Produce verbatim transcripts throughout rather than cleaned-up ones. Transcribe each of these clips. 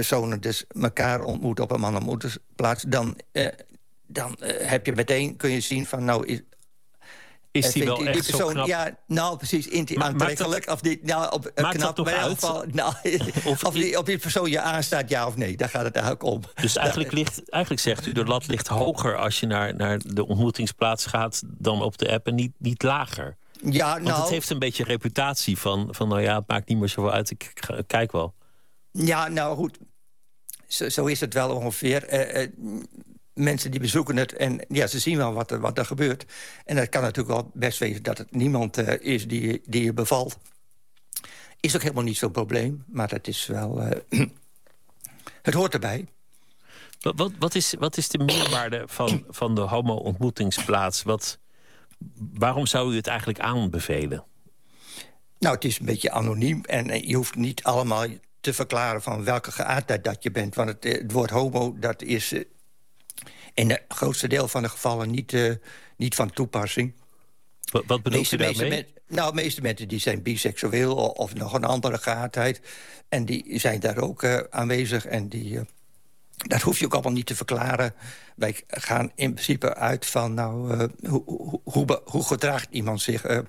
personen dus elkaar ontmoeten op een man-ontmoetingsplaats, dan, uh, dan uh, heb je meteen, kun je zien van, nou, is, Is die vindt wel die, echt die persoon, zo knap? Ja, nou precies, in die Ma- aantrekkelijk. dat, of die, nou, op, maakt knap, dat nog maar in uit? ieder geval, nou, Of, of, die, of die persoon je aanstaat, ja of nee. Daar gaat het eigenlijk om. Dus eigenlijk, ligt, eigenlijk zegt u, de lat ligt hoger als je naar, naar de ontmoetingsplaats gaat dan op de app en niet, niet lager. Ja, Want nou, het heeft een beetje reputatie van, van, nou ja, het maakt niet meer zoveel uit, ik, ik, ik kijk wel. Ja, nou goed. Zo, zo is het wel ongeveer. Uh, uh, mensen die bezoeken het en ja, ze zien wel wat er, wat er gebeurt. En dat kan natuurlijk wel best wezen dat het niemand uh, is die, die je bevalt. Is ook helemaal niet zo'n probleem, maar dat is wel... Uh, het hoort erbij. Wat, wat, wat, is, wat is de meerwaarde van, van de homo-ontmoetingsplaats? Wat, waarom zou u het eigenlijk aanbevelen? Nou, het is een beetje anoniem en je hoeft niet allemaal te verklaren van welke geaardheid dat je bent. Want het, het woord homo, dat is uh, in het grootste deel van de gevallen niet, uh, niet van toepassing. Wat, wat bedoelt meeste, u daarmee? Meeste, nou, de meeste mensen die zijn biseksueel of, of nog een andere geaardheid. En die zijn daar ook uh, aanwezig en die... Uh, dat hoef je ook allemaal niet te verklaren. Wij gaan in principe uit van, nou, uh, hoe, hoe, hoe, hoe gedraagt iemand zich? Uh,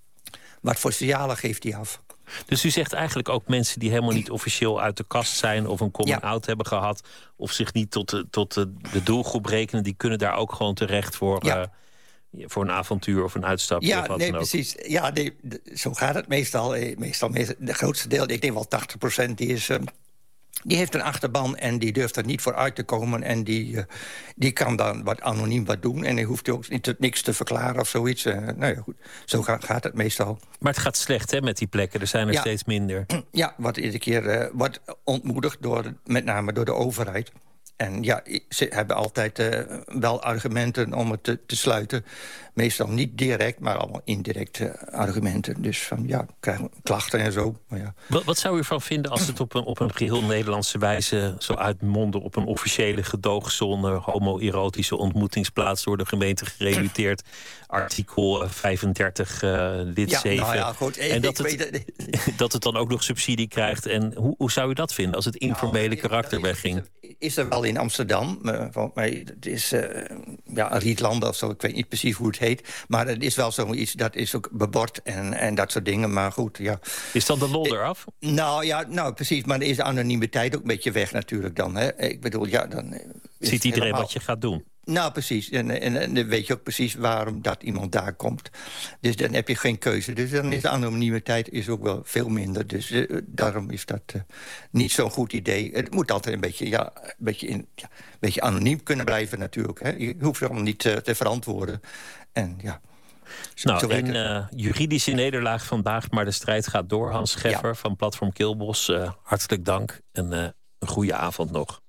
wat voor signalen geeft hij af? Dus u zegt eigenlijk ook mensen die helemaal niet officieel uit de kast zijn... of een coming-out ja. hebben gehad... of zich niet tot, de, tot de, de doelgroep rekenen... die kunnen daar ook gewoon terecht voor, ja. uh, voor een avontuur of een uitstapje. Ja, of wat nee, dan ook. precies. Ja, nee, zo gaat het meestal. Meestal, meestal de grootste deel, ik denk wel tachtig procent, die is... Uh, Die heeft een achterban en die durft er niet voor uit te komen. En die, uh, die kan dan wat anoniem wat doen. En hij hoeft ook niet te, niks te verklaren of zoiets. Uh, nou ja, goed. Zo gaat, gaat het meestal. Maar het gaat slecht, hè, met die plekken. Er zijn er ja. steeds minder. Ja, wat iedere keer uh, wordt ontmoedigd, door, met name door de overheid. En ja, ze hebben altijd uh, wel argumenten om het te, te sluiten. Meestal niet direct, maar allemaal indirect uh, argumenten. Dus van, ja, krijgen we klachten en zo. Maar ja. wat, wat zou u ervan vinden als het op een, op een geheel Nederlandse wijze... zo uitmonden op een officiële gedoogzone... homoerotische ontmoetingsplaats door de gemeente gereduteerd... artikel vijfendertig, uh, lid ja, zeven. Nou ja, goed. En ik, dat, ik het, weet, dat het dan ook nog subsidie krijgt. En hoe, hoe zou u dat vinden als het informele nou, karakter wegging? Is, is er wel in Amsterdam. Uh, van, maar het is uh, ja, een Rietlanden of zo. Ik weet niet precies hoe het heet. Maar het is wel zoiets, dat is ook bebord en, en dat soort dingen. Maar goed, ja. Is dan de lol eraf? Uh, nou ja, nou precies. Maar dan is de anonimiteit ook een beetje weg natuurlijk dan. Hè. Ik bedoel, ja, dan... Uh, ziet iedereen helemaal... wat je gaat doen? Nou, precies. En, en, en dan weet je ook precies waarom dat iemand daar komt. Dus dan heb je geen keuze. Dus dan is de anonimiteit is ook wel veel minder. Dus uh, daarom is dat uh, niet zo'n goed idee. Het moet altijd een beetje, ja, een beetje, in, ja, een beetje anoniem kunnen blijven natuurlijk. Hè. Je hoeft je allemaal niet uh, te verantwoorden. En ja... Zo, nou, zo een uh, juridische nederlaag vandaag, maar de strijd gaat door. Hans Scheffer ja. van Platform Kilbos, uh, hartelijk dank en uh, een goede avond nog.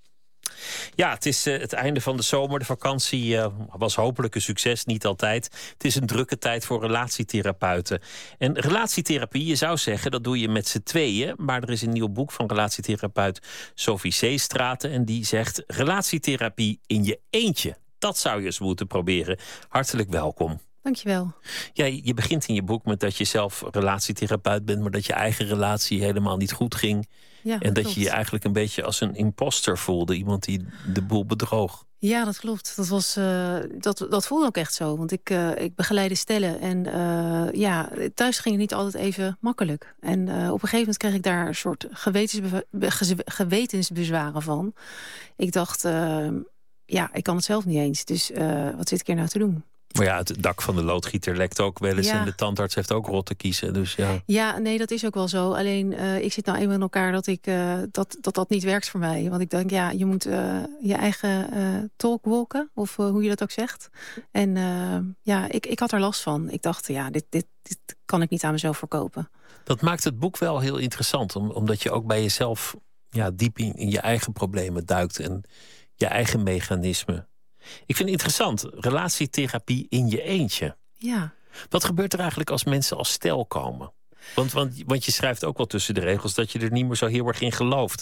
Ja, het is uh, het einde van de zomer. De vakantie uh, was hopelijk een succes, niet altijd. Het is een drukke tijd voor relatietherapeuten. En relatietherapie, je zou zeggen, dat doe je met z'n tweeën. Maar er is een nieuw boek van relatietherapeut Sophie Seestraten. En die zegt, relatietherapie in je eentje. Dat zou je eens moeten proberen. Hartelijk welkom. Dankjewel. Ja, je begint in je boek met dat je zelf relatietherapeut bent... maar dat je eigen relatie helemaal niet goed ging. Ja, en dat klopt. je je eigenlijk een beetje als een imposter voelde. Iemand die de boel bedroog. Ja, dat klopt. Dat, was, uh, dat, dat voelde ook echt zo. Want ik, uh, ik begeleide stellen. En uh, ja, thuis ging het niet altijd even makkelijk. En uh, op een gegeven moment kreeg ik daar een soort gewetensbe- gewetensbezwaren van. Ik dacht, uh, ja, ik kan het zelf niet eens. Dus uh, wat zit ik hier nou te doen? Maar ja, het dak van de loodgieter lekt ook wel eens. Ja. En de tandarts heeft ook rot te kiezen. Dus ja. Ja, nee, dat is ook wel zo. Alleen, uh, ik zit nou eenmaal in elkaar dat, ik, uh, dat, dat dat niet werkt voor mij. Want ik denk, ja, je moet uh, je eigen uh, talk walken. Of uh, hoe je dat ook zegt. En uh, ja, ik, ik had er last van. Ik dacht, ja, dit, dit, dit kan ik niet aan mezelf verkopen. Dat maakt het boek wel heel interessant. Om, omdat je ook bij jezelf ja, diep in, in je eigen problemen duikt. En je eigen mechanismen. Ik vind het interessant, relatietherapie in je eentje. Ja. Wat gebeurt er eigenlijk als mensen als stel komen? Want, want, want je schrijft ook wel tussen de regels dat je er niet meer zo heel erg in gelooft.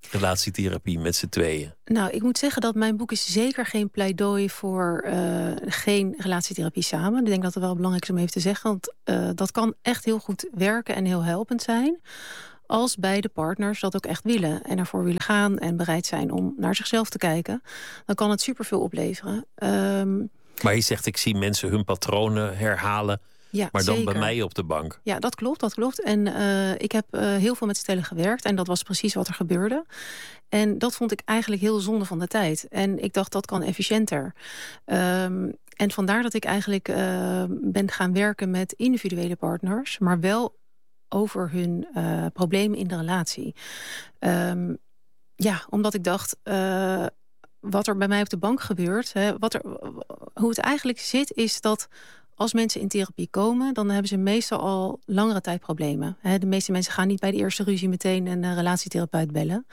relatietherapie met z'n tweeën? Nou, ik moet zeggen dat mijn boek is zeker geen pleidooi voor uh, geen relatietherapie samen. Ik denk dat het wel belangrijk is om even te zeggen. Want uh, dat kan echt heel goed werken en heel helpend zijn. Als beide partners dat ook echt willen. En ervoor willen gaan en bereid zijn om naar zichzelf te kijken. Dan kan het superveel opleveren. Um, maar je zegt, ik zie mensen hun patronen herhalen. Ja, maar dan zeker. bij mij op de bank. Ja, dat klopt, dat klopt. En uh, ik heb uh, heel veel met stellen gewerkt. En dat was precies wat er gebeurde. En dat vond ik eigenlijk heel zonde van de tijd. En ik dacht, dat kan efficiënter. Um, en vandaar dat ik eigenlijk uh, ben gaan werken met individuele partners. Maar wel over hun uh, problemen in de relatie. Um, ja, omdat ik dacht... Uh, wat er bij mij op de bank gebeurt... Hè, wat er, hoe het eigenlijk zit, is dat... Als mensen in therapie komen, dan hebben ze meestal al langere tijd problemen. De meeste mensen gaan niet bij de eerste ruzie meteen een relatietherapeut bellen.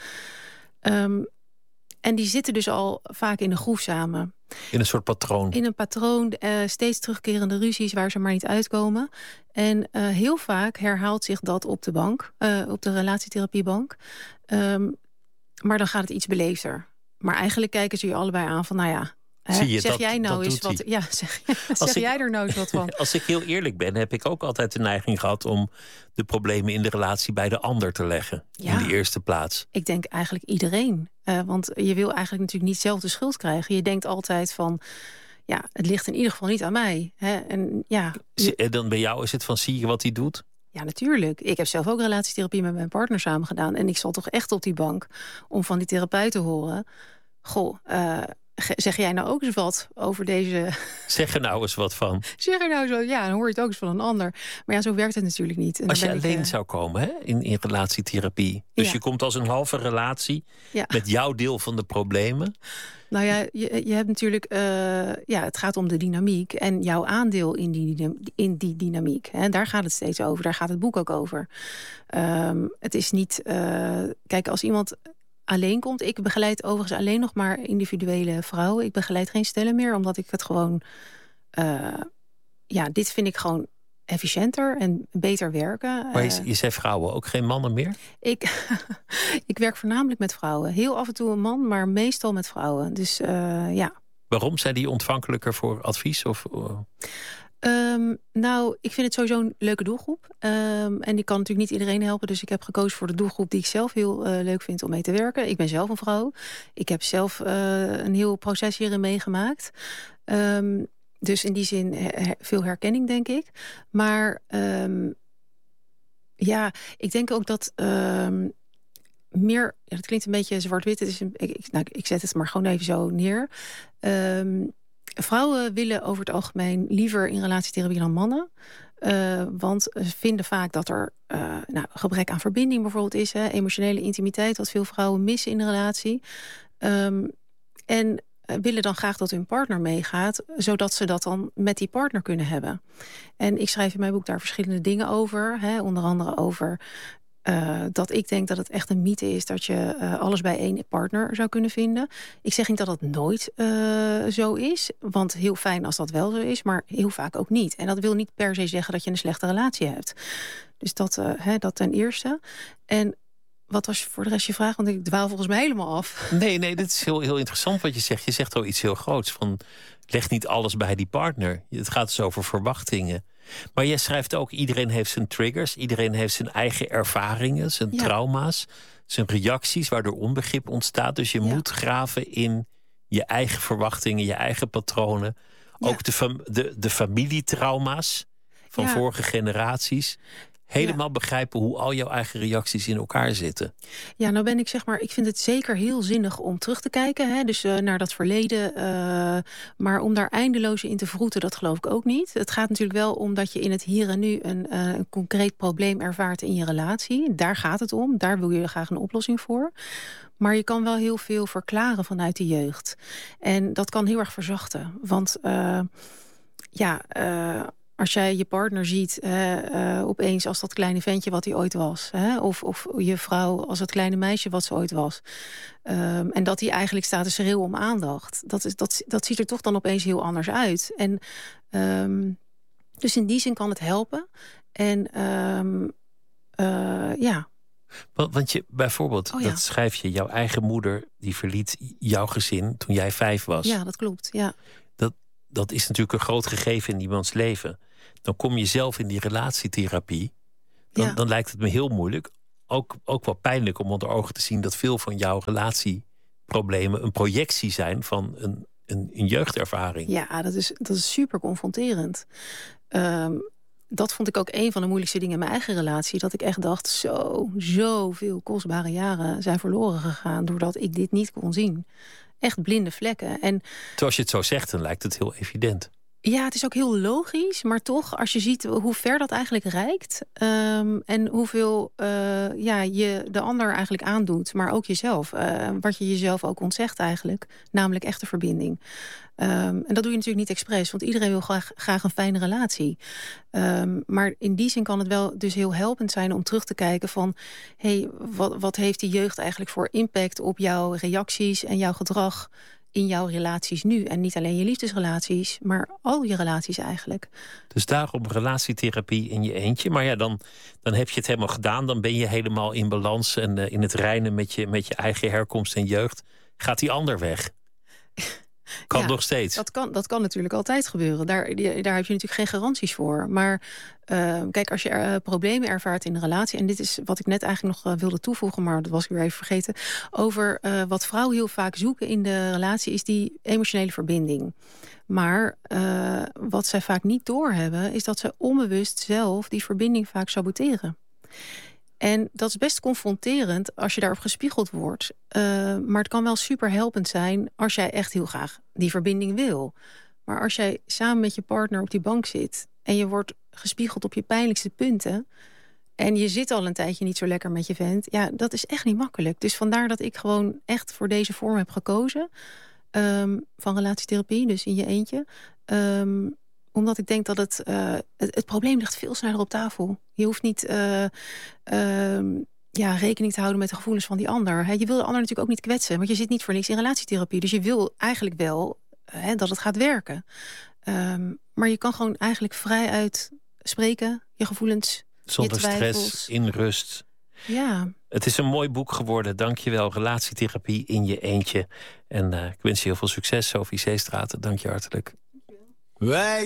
Um, en die zitten dus al vaak in een groef samen. In een soort patroon. In een patroon, uh, steeds terugkerende ruzies waar ze maar niet uitkomen. En uh, heel vaak herhaalt zich dat op de bank, uh, op de relatietherapiebank. Um, maar dan gaat het iets beleefder. Maar eigenlijk kijken ze je allebei aan van, nou ja... Zie je, zeg dat, jij nou eens wat? hij. Ja, zeg, zeg ik, jij er nou eens wat van? Als ik heel eerlijk ben, heb ik ook altijd de neiging gehad om de problemen in de relatie bij de ander te leggen. Ja, in de eerste plaats. Ik denk eigenlijk iedereen. Uh, want je wil eigenlijk natuurlijk niet zelf de schuld krijgen. Je denkt altijd van, ja, het ligt in ieder geval niet aan mij. Hè? En, ja, je... En dan bij jou is het van, zie je wat hij doet? Ja, natuurlijk. Ik heb zelf ook relatietherapie met mijn partner samen gedaan. En ik zat toch echt op die bank om van die therapeut te horen. Goh, uh, zeg jij nou ook eens wat over deze... Zeg er nou eens wat van. Zeg er nou zo, ja, dan hoor je het ook eens van een ander. Maar ja, zo werkt het natuurlijk niet. En als je alleen ik, uh... zou komen, hè, in, in relatietherapie. Dus ja. je komt als een halve relatie ja. met jouw deel van de problemen. Nou ja, je, je hebt natuurlijk... Uh, ja, het gaat om de dynamiek en jouw aandeel in die, in die dynamiek. Hè, daar gaat het steeds over. Daar gaat het boek ook over. Um, het is niet... Uh, kijk, als iemand... alleen komt. Ik begeleid overigens alleen nog maar individuele vrouwen. Ik begeleid geen stellen meer, omdat ik het gewoon... Uh, ja, dit vind ik gewoon efficiënter en beter werken. Maar je, je zei vrouwen, ook geen mannen meer? Ik, ik werk voornamelijk met vrouwen. Heel af en toe een man, maar meestal met vrouwen. Dus uh, ja. Waarom? Zijn die ontvankelijker voor advies? Of... Uh... Um, nou, ik vind het sowieso een leuke doelgroep. Um, en die kan natuurlijk niet iedereen helpen. Dus ik heb gekozen voor de doelgroep die ik zelf heel uh, leuk vind om mee te werken. Ik ben zelf een vrouw. Ik heb zelf uh, een heel proces hierin meegemaakt. Um, dus in die zin her- veel herkenning, denk ik. Maar um, ja, ik denk ook dat... Um, meer, ja, dat klinkt een beetje zwart-wit. Het is een, ik, ik, nou, ik zet het maar gewoon even zo neer. Um, Vrouwen willen over het algemeen liever in relatietherapie dan mannen. Uh, want ze vinden vaak dat er uh, nou, gebrek aan verbinding bijvoorbeeld is. Hè, emotionele intimiteit, wat veel vrouwen missen in de relatie. Um, en willen dan graag dat hun partner meegaat, zodat ze dat dan met die partner kunnen hebben. En ik schrijf in mijn boek daar verschillende dingen over. Hè, onder andere over... Uh, dat ik denk dat het echt een mythe is dat je uh, alles bij één partner zou kunnen vinden. Ik zeg niet dat dat nooit uh, zo is. Want heel fijn als dat wel zo is, maar heel vaak ook niet. En dat wil niet per se zeggen dat je een slechte relatie hebt. Dus dat, uh, hè, dat ten eerste. En wat was voor de rest je vraag? Want ik dwaal volgens mij helemaal af. Nee, nee, dit is heel, heel interessant wat je zegt. Je zegt wel iets heel groots. Van, leg niet alles bij die partner. Het gaat dus over verwachtingen. Maar jij schrijft ook, iedereen heeft zijn triggers. Iedereen heeft zijn eigen ervaringen, zijn ja. trauma's, zijn reacties, waardoor onbegrip ontstaat. Dus je ja. moet graven in je eigen verwachtingen, je eigen patronen. Ja. Ook de, fam- de, de familietrauma's van ja. vorige generaties. Helemaal ja. begrijpen hoe al jouw eigen reacties in elkaar zitten. Ja, nou ben ik zeg maar, ik vind het zeker heel zinnig om terug te kijken. Hè, dus uh, naar dat verleden. Uh, maar om daar eindeloos in te vroeten, dat geloof ik ook niet. Het gaat natuurlijk wel om dat je in het hier en nu een, uh, een concreet probleem ervaart in je relatie. Daar gaat het om. Daar wil je graag een oplossing voor. Maar je kan wel heel veel verklaren vanuit de jeugd. En dat kan heel erg verzachten. Want uh, ja... Uh, als jij je partner ziet uh, uh, opeens als dat kleine ventje wat hij ooit was. Hè? Of, of je vrouw als het kleine meisje wat ze ooit was. Um, en dat hij eigenlijk staat te schreeuwen om aandacht. Dat, is, dat, dat ziet er toch dan opeens heel anders uit. En um, dus in die zin kan het helpen. En um, uh, ja, Want, want je, bijvoorbeeld, oh, ja. dat schrijf je, jouw eigen moeder die verliet jouw gezin toen jij vijf was. Ja, dat klopt. Ja. Dat, dat is natuurlijk een groot gegeven in iemands leven. Dan kom je zelf in die relatietherapie. Dan, ja. dan lijkt het me heel moeilijk. Ook, ook wel pijnlijk om onder ogen te zien dat veel van jouw relatieproblemen een projectie zijn van een, een, een jeugdervaring. Ja, dat is, dat is super confronterend. Um, dat vond ik ook een van de moeilijkste dingen in mijn eigen relatie. Dat ik echt dacht, zo, zoveel kostbare jaren zijn verloren gegaan doordat ik dit niet kon zien. Echt blinde vlekken. En als je het zo zegt, dan lijkt het heel evident. Ja, het is ook heel logisch, maar toch, als je ziet hoe ver dat eigenlijk reikt um, en hoeveel uh, ja, je de ander eigenlijk aandoet, maar ook jezelf, uh, wat je jezelf ook ontzegt eigenlijk, namelijk echte verbinding. Um, en dat doe je natuurlijk niet expres, want iedereen wil graag, graag een fijne relatie. Um, maar in die zin kan het wel dus heel helpend zijn om terug te kijken van, hey, wat, wat heeft die jeugd eigenlijk voor impact op jouw reacties en jouw gedrag in jouw relaties nu. En niet alleen je liefdesrelaties, maar al je relaties eigenlijk. Dus daarom relatietherapie in je eentje. Maar ja, dan, dan heb je het helemaal gedaan. Dan ben je helemaal in balans en uh, in het reinen met je, met je eigen herkomst en jeugd. Gaat die ander weg? Kan ja, nog steeds. Dat kan, dat kan natuurlijk altijd gebeuren. Daar, daar heb je natuurlijk geen garanties voor. Maar uh, kijk, als je er, uh, problemen ervaart in een relatie, en dit is wat ik net eigenlijk nog uh, wilde toevoegen, maar dat was ik weer even vergeten, over uh, wat vrouwen heel vaak zoeken in de relatie, is die emotionele verbinding. Maar uh, wat zij vaak niet doorhebben, is dat ze onbewust zelf die verbinding vaak saboteren. En dat is best confronterend als je daarop gespiegeld wordt. Uh, maar het kan wel super helpend zijn als jij echt heel graag die verbinding wil. Maar als jij samen met je partner op die bank zit en je wordt gespiegeld op je pijnlijkste punten en je zit al een tijdje niet zo lekker met je vent, ja, dat is echt niet makkelijk. Dus vandaar dat ik gewoon echt voor deze vorm heb gekozen um, van relatietherapie, dus in je eentje. Um, Omdat ik denk dat het, uh, het... Het probleem ligt veel sneller op tafel. Je hoeft niet uh, uh, ja, rekening te houden met de gevoelens van die ander. He, je wil de ander natuurlijk ook niet kwetsen. Want je zit niet voor niks in relatietherapie. Dus je wil eigenlijk wel uh, dat het gaat werken. Um, maar je kan gewoon eigenlijk vrij uit spreken. Je gevoelens, zonder je twijfels. Stress, in rust. Ja. Het is een mooi boek geworden. Dank je wel. Relatietherapie in je eentje. En uh, ik wens je heel veel succes, Sophie Zeestraat. Dank je hartelijk. Wij